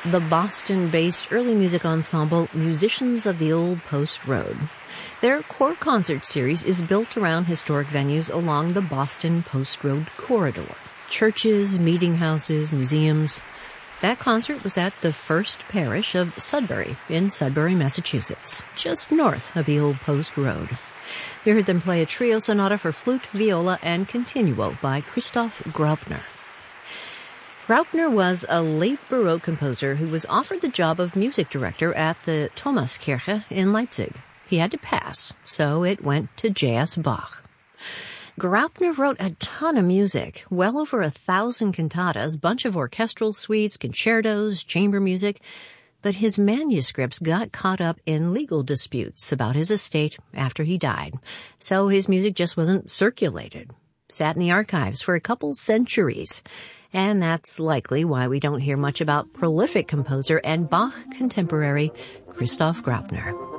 the Boston-based early music ensemble Musicians of the Old Post Road. Their core concert series is built around historic venues along the Boston Post Road corridor. Churches, meeting houses, museums. That concert was at the First Parish of Sudbury in Sudbury, Massachusetts, just north of the Old Post Road. We heard them play a trio sonata for flute, viola, and continuo by Christoph Graupner. Graupner was a late Baroque composer who was offered the job of music director at the Thomaskirche in Leipzig. He had to pass, so it went to J.S. Bach. Graupner wrote a ton of music, well over 1,000 cantatas, bunch of orchestral suites, concertos, chamber music, but his manuscripts got caught up in legal disputes about his estate after he died, so his music just wasn't circulated. Sat in the archives for a couple centuries. And that's likely why we don't hear much about prolific composer and Bach contemporary Christoph Graupner.